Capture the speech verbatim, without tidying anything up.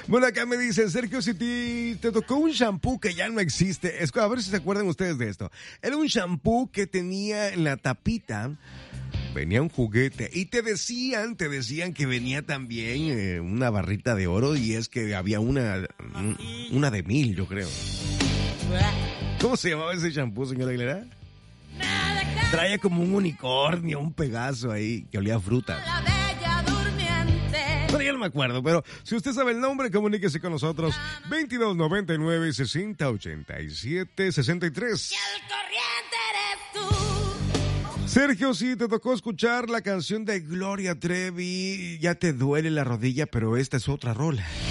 Bueno, acá me dicen, Sergio, si te, te tocó un shampoo que ya no existe. Es, a ver si se acuerdan ustedes de esto. Era un shampoo que tenía en la tapita, venía un juguete y te decían, te decían que venía también eh, una barrita de oro y es que había una, una de mil, yo creo. ¿Cómo se llamaba ese shampoo, señora Aguilera? Traía como un unicornio, un pegaso ahí que olía a fruta. Bueno, ya no me acuerdo, pero si usted sabe el nombre, comuníquese con nosotros. veintidós noventa y nueve sesenta ochenta y siete sesenta y tres. Sergio, sí, te tocó escuchar la canción de Gloria Trevi. Ya te duele la rodilla, pero esta es otra rola.